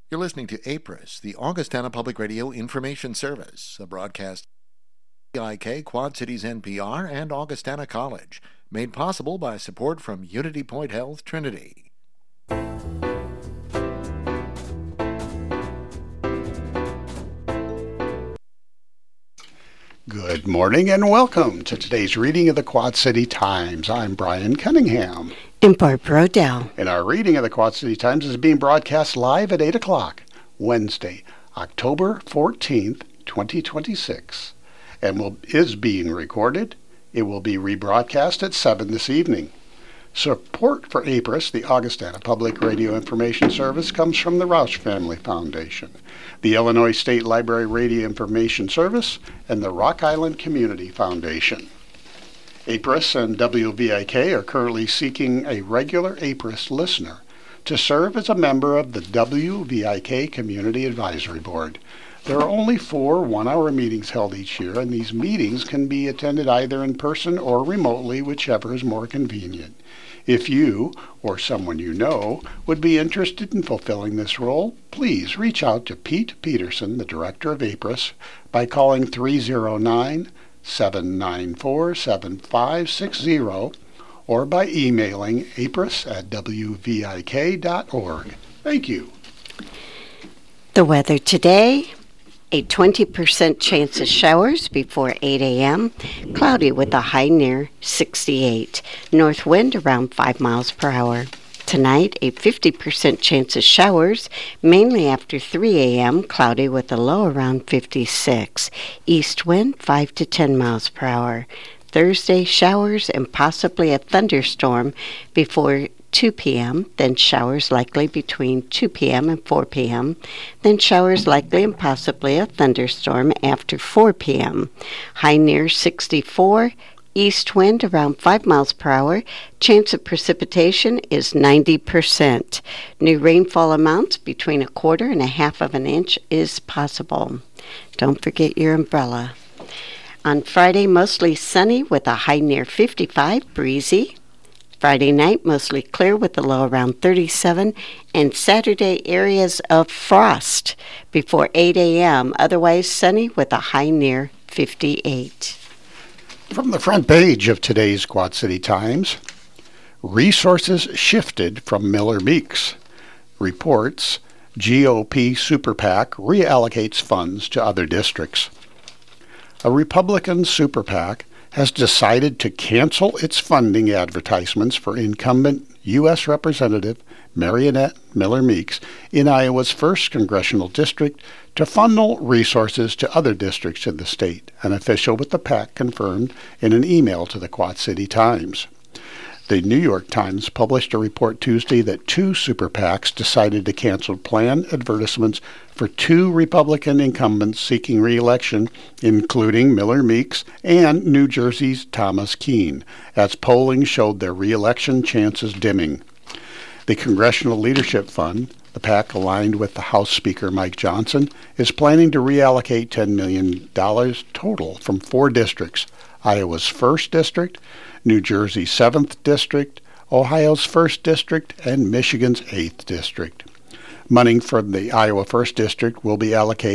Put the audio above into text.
You're listening to APRIS, the Augustana Public Radio Information Service, a broadcast IK, Quad Cities NPR, and Augustana College, made possible by support from Unity Point Health Trinity. Good morning and welcome to today's reading of the Quad City Times. I'm Brian Cunningham. And Barbara O'Dell. And our reading of the Quad City Times is being broadcast live at 8 o'clock, Wednesday, October 14th, 2026, and is being recorded. It will be rebroadcast at 7 this evening. Support for APRIS, the Augustana Public Radio Information Service, comes from the Roush Family Foundation, the Illinois State Library Radio Information Service, and the Rock Island Community Foundation. APRIS and WVIK are currently seeking a regular APRIS listener to serve as a member of the WVIK Community Advisory Board. There are only 4 one-hour meetings held each year, and these meetings can be attended either in person or remotely, whichever is more convenient. If you, or someone you know, would be interested in fulfilling this role, please reach out to Pete Peterson, the Director of APRIS, by calling 309-794-7560 or by emailing apris@wvik.org. Thank you. The weather today, a 20% chance of showers before 8 a.m., cloudy with a high near 68, north wind around 5 miles per hour. Tonight, a 50% chance of showers, mainly after 3 a.m., cloudy with a low around 56, east wind 5 to 10 miles per hour. Thursday, showers and possibly a thunderstorm before 2 p.m., then showers likely between 2 p.m. and 4 p.m., then showers likely and possibly a thunderstorm after 4 p.m. High near 64, east wind around 5 miles per hour. Chance of precipitation is 90%. New rainfall amounts between 1/4 and 1/2 of an inch is possible. Don't forget your umbrella. On Friday, mostly sunny with a high near 55, breezy. Friday night, mostly clear with a low around 37, and Saturday, areas of frost before 8 a.m., otherwise sunny with a high near 58. From the front page of today's Quad City Times, resources shifted from Miller Meeks. Reports, GOP Super PAC reallocates funds to other districts. A Republican Super PAC has decided to cancel its funding advertisements for incumbent U.S. Representative Mariannette Miller Meeks in Iowa's 1st Congressional District to funnel resources to other districts in the state, an official with the PAC confirmed in an email to the Quad City Times. The New York Times published a report Tuesday that 2 super PACs decided to cancel planned advertisements for 2 Republican incumbents seeking re-election, including Miller Meeks and New Jersey's Thomas Keene, as polling showed their re-election chances dimming. The Congressional Leadership Fund, the PAC aligned with the House Speaker Mike Johnson, is planning to reallocate $10 million total from 4 districts: Iowa's 1st District, New Jersey's 7th District, Ohio's 1st District, and Michigan's 8th District. Money from the Iowa 1st District will be allocated